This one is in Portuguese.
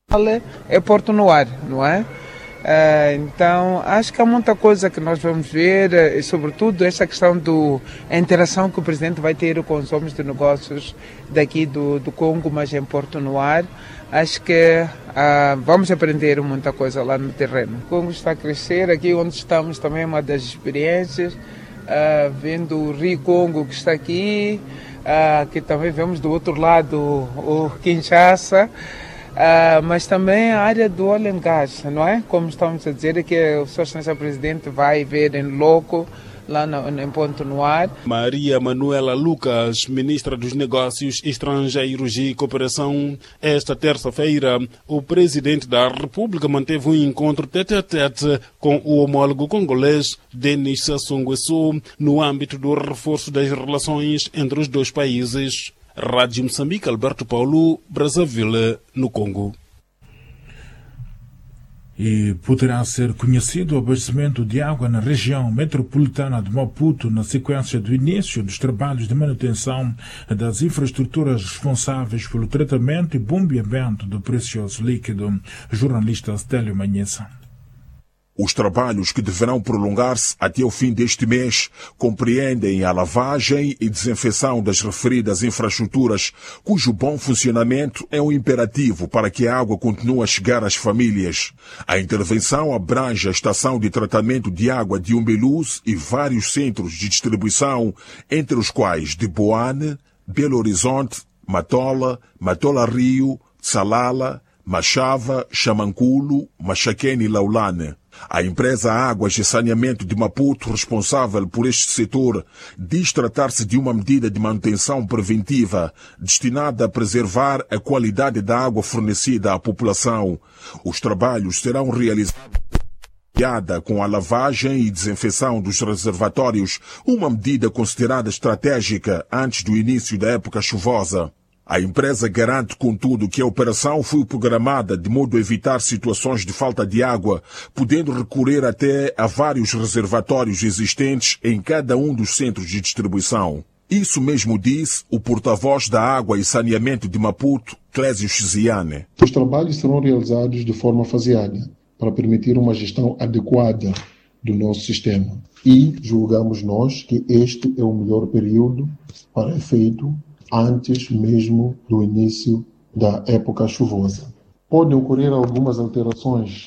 é Porto Noir, não é? Então, acho que há muita coisa que nós vamos ver, e sobretudo essa questão da interação que o Presidente vai ter com os homens de negócios daqui do Congo, mas em Porto Noir. Acho que vamos aprender muita coisa lá no terreno. O Congo está a crescer, aqui onde estamos também é uma das experiências, vendo o Rio Congo que está aqui, que também vemos do outro lado o Kinshasa. Mas também a área do oil and gas, não é? Como estamos a dizer, que o Sr. Excelência Presidente vai ver em loco, lá em Ponto Noir. Maria Manuela Lucas, Ministra dos Negócios Estrangeiros e Cooperação, esta terça-feira, o Presidente da República manteve um encontro tete-a-tete com o homólogo congolês Denis Sassou Nguesso no âmbito do reforço das relações entre os dois países. Rádio Moçambique, Alberto Paulo, Brazzaville, no Congo. E poderá ser conhecido o abastecimento de água na região metropolitana de Maputo na sequência do início dos trabalhos de manutenção das infraestruturas responsáveis pelo tratamento e bombeamento do precioso líquido. Jornalista Stélio Manhessa. Os trabalhos, que deverão prolongar-se até o fim deste mês, compreendem a lavagem e desinfecção das referidas infraestruturas, cujo bom funcionamento é um imperativo para que a água continue a chegar às famílias. A intervenção abrange a estação de tratamento de água de Umbeluz e vários centros de distribuição, entre os quais de Boane, Belo Horizonte, Matola, Matola Rio, Salala, Machava, Chamanculo, Machaquene e Laulane. A empresa Águas e Saneamento de Maputo, responsável por este setor, diz tratar-se de uma medida de manutenção preventiva destinada a preservar a qualidade da água fornecida à população. Os trabalhos serão realizados com a lavagem e desinfecção dos reservatórios, uma medida considerada estratégica antes do início da época chuvosa. A empresa garante, contudo, que a operação foi programada de modo a evitar situações de falta de água, podendo recorrer até a vários reservatórios existentes em cada um dos centros de distribuição. Isso mesmo disse o porta-voz da Água e Saneamento de Maputo, Clésio Chiziane. Os trabalhos serão realizados de forma faseada, para permitir uma gestão adequada do nosso sistema. E julgamos nós que este é o melhor período para efeito antes mesmo do início da época chuvosa. Podem ocorrer algumas alterações